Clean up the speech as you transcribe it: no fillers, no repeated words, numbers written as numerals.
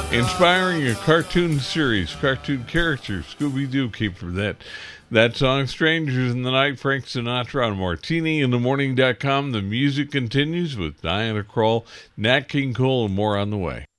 Inspiring a cartoon series, cartoon character, Scooby-Doo came from that song. Strangers in the Night, Frank Sinatra on MartiniInTheMorning.com. The music continues with Diana Krall, Nat King Cole, and more on the way.